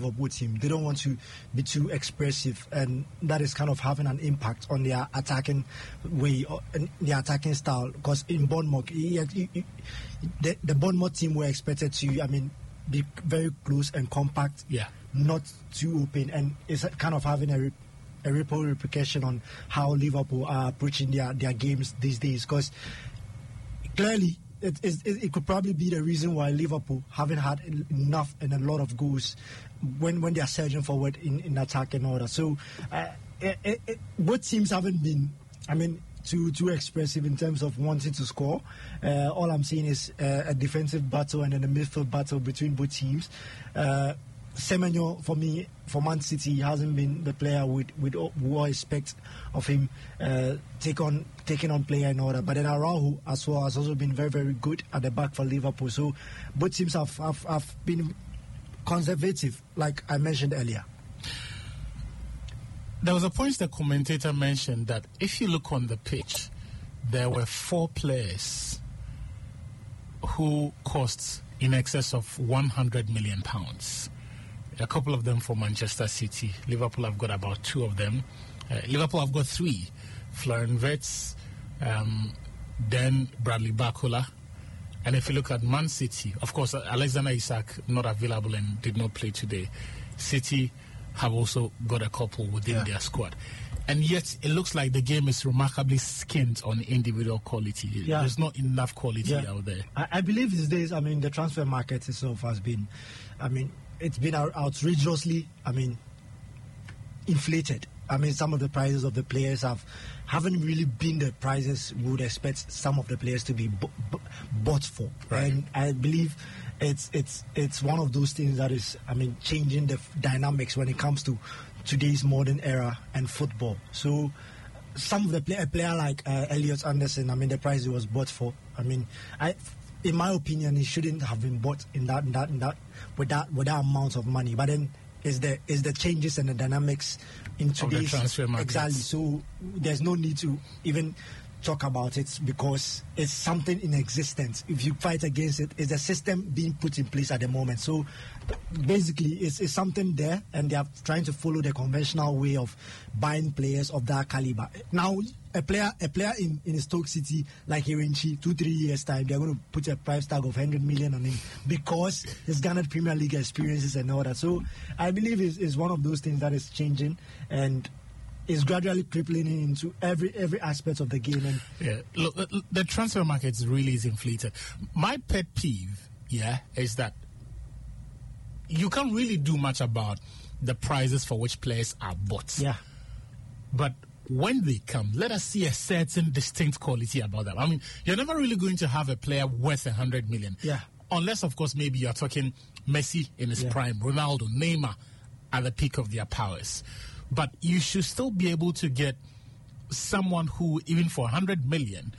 Liverpool team. They don't want to be too expressive, and that is kind of having an impact on their attacking way, their attacking style. Because in Bournemouth, the Bournemouth team were expected to, be very close and compact, not too open, and it's kind of having a ripple repercussion on how Liverpool are approaching their games these days. Because clearly, it could probably be the reason why Liverpool haven't had enough and a lot of goals when they are surging forward in attack and order. So both teams haven't been, too expressive in terms of wanting to score. All I'm seeing is a defensive battle and then a midfield battle between both teams. Semenyo, for me, for Man City, hasn't been the player with what I expect of him taking on player in order. But then Araujo as well has also been very, very good at the back for Liverpool. So both teams have been conservative, like I mentioned earlier. There was a point the commentator mentioned that if you look on the pitch, there were 4 players who cost in excess of £100 million. A couple of them for Manchester City. Liverpool have got about 2 of them. Liverpool have got 3. Florian Wirtz, then Bradley Barcola. And if you look at Man City, of course, Alexander Isak not available and did not play today. City have also got a couple within their squad. And yet, it looks like the game is remarkably skint on individual quality. Yeah. There's not enough quality out there. I believe these days, the transfer market itself has been, it's been outrageously, inflated. Some of the prices of the players haven't really been the prices we would expect some of the players to be bought for. Right. And I believe it's one of those things that is, changing the dynamics when it comes to today's modern era and football. So some of the a player like Elliot Anderson, the price he was bought for, in my opinion, he shouldn't have been bought in that with that amount of money. But then is the changes and the dynamics in today's transfer market. Exactly. So there's no need to even talk about it because it's something in existence. If you fight against it, it's a system being put in place at the moment. So basically, it's something there, and they are trying to follow the conventional way of buying players of that caliber. Now, a player in Stoke City like Hirinchi, 2-3 years time, they're going to put a price tag of 100 million on him because he's garnered Premier League experiences and all that. So I believe it's one of those things that is changing and is gradually crippling into every aspect of the game. And look, the transfer market really is inflated. My pet peeve, is that you can't really do much about the prices for which players are bought. Yeah. But when they come, let us see a certain distinct quality about them. You're never really going to have a player worth 100 million. Yeah. Unless, of course, maybe you're talking Messi in his prime, Ronaldo, Neymar at the peak of their powers. But you should still be able to get someone who, even for 100 million,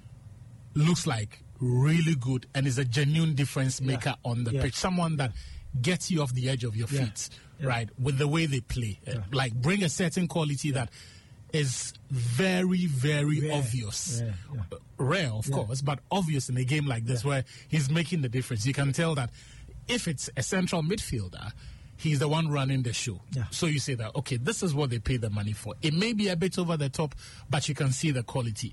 looks like really good and is a genuine difference maker on the pitch. Someone that gets you off the edge of your feet, right, with the way they play. Like, bring a certain quality that is very, very rare. Obvious. Rare, of course, but obvious in a game like this where he's making the difference. You can tell that if it's a central midfielder, he's the one running the show. Yeah. So you say that, okay, this is what they pay the money for. It may be a bit over the top, but you can see the quality.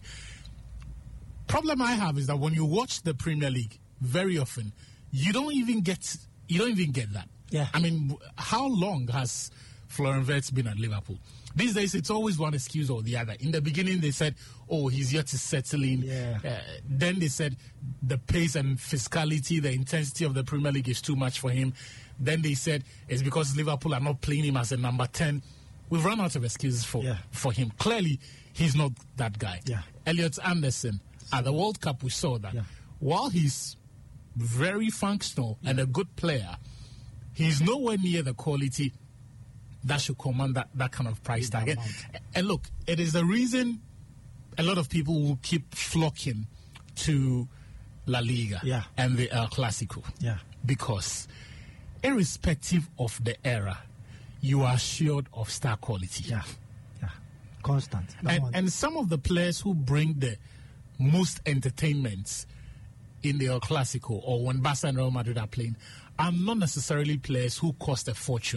Problem I have is that when you watch the Premier League, very often, you don't even get that. Yeah. How long has Florian Wirtz been at Liverpool? These days, it's always one excuse or the other. In the beginning, they said, he's yet to settle in. Then they said the pace and physicality, the intensity of the Premier League is too much for him. Then they said it's because Liverpool are not playing him as a number 10. We've run out of excuses for him. Clearly, he's not that guy. Yeah. Elliot Anderson, at the World Cup, we saw that. Yeah. While he's very functional and a good player, he's nowhere near the quality that should command that kind of price tag. And look, it is the reason a lot of people will keep flocking to La Liga and the El Clasico. Yeah. Because irrespective of the era, you are assured of star quality. Yeah. Constant. And some of the players who bring the most entertainment in the El Clasico or when Barca and Real Madrid are playing are not necessarily players who cost a fortune.